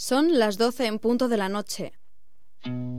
Son las 12 en punto de la noche.